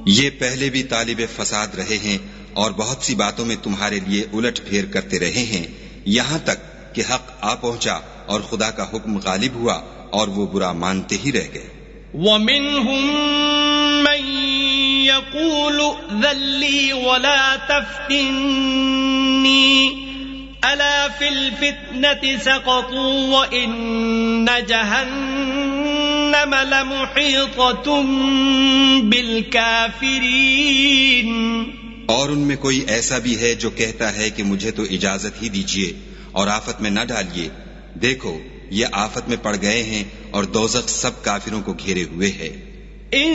ये पहले भी तालिब फसाद रहे हैं और बहुत सी बातों में तुम्हारे लिए उलट फेर करते रहे हैं, यहाँ तक कि हक आ पहुंचा और खुदा का हुक्म गालिब हुआ और वो बुरा मानते ही रह गए। वमिनहुम मन यक़ूलु ज़ल्ली वला तफ्तिन्नी अला फिल फित्नति सक़तू व इन्न जहन्नम लमुहीततुम बिल काफिरीन। और उनमें कोई ऐसा भी है जो कहता है कि मुझे तो इजाजत ही दीजिए और आफत में न डालिए। देखो, ये आफत में पड़ गए हैं और दोज़ख सब काफिरों को घेरे हुए है।